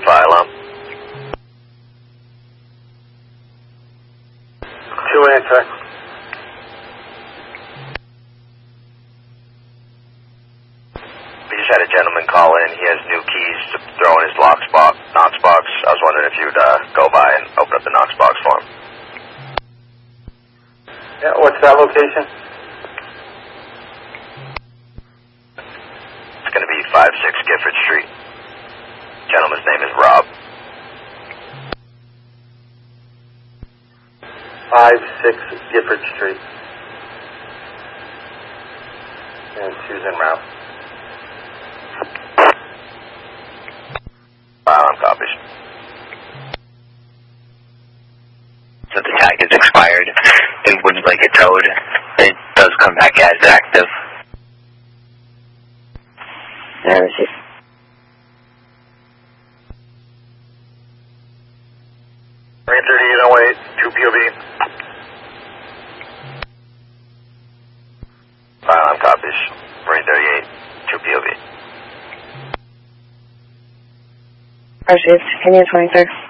File. 2 answer. We just had a gentleman call in. He has new keys to throw in his Knox box. I was wondering if you'd go by and open up the Knox box for him. Yeah, what's that location? It's going to be 56 Gifford Street. Gentleman's name is Rob. 56 Gifford Street. And Susan Rouse. Copies. So the tag is expired. It wouldn't like it towed. It does come back as active. There it is. 33808, 2 POV. File copies. 338, 2 POV. Received. Can you 23rd?